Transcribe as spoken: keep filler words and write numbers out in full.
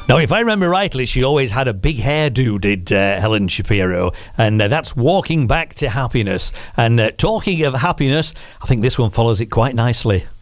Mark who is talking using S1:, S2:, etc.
S1: Now, if I remember rightly, she always had a big hairdo, did uh, Helen Shapiro, and uh, that's Walking Back to Happiness. And uh, talking of happiness, I think this one follows it quite nicely.